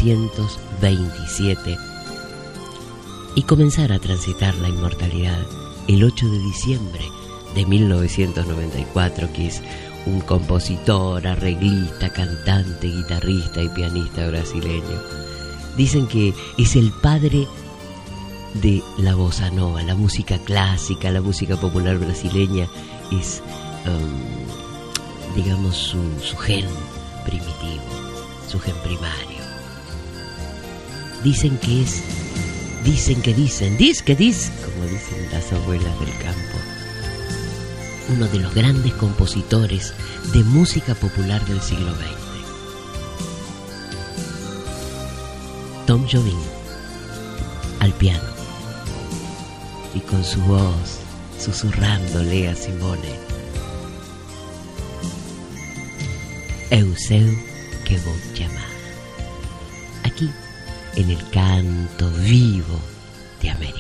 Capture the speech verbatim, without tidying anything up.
novecientos veintisiete y comenzar a transitar la inmortalidad el ocho de diciembre de mil novecientos noventa y cuatro, que es un compositor, arreglista, cantante, guitarrista y pianista brasileño. Dicen que es el padre de la bossa nova, la música clásica, la música popular brasileña. Es, um, digamos, su, su gen primitivo, su gen primario. Dicen que es, dicen que dicen, dis que dis, como dicen las abuelas del campo, uno de los grandes compositores de música popular del siglo veinte. Tom Jobim, al piano, y con su voz susurrándole a Simone: Eu sei que vou te amar. Aquí, en el canto vivo de América.